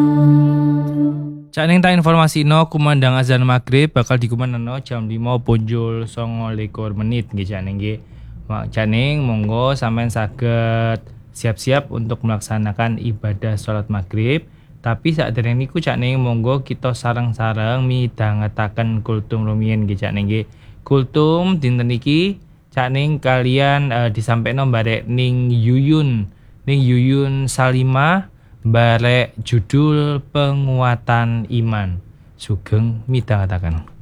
Cak ning tak informasino kumandang azan maghrib bakal dikumandangno jam 5 punjul 29 menit nggih Cak ning nggih. Cak ning monggo sampean saged siap-siap untuk melaksanakan ibadah salat maghrib. Tapi sakdereng niku Cak ning monggo kita sareng-sareng midhangetaken kultum rumiyin nggih Cak ning nggih. Kultum dinten iki Cak ning kalian disampaikan barek ning Yuyun Salimah barek judul penguatan iman. Sugeng midhangetaken.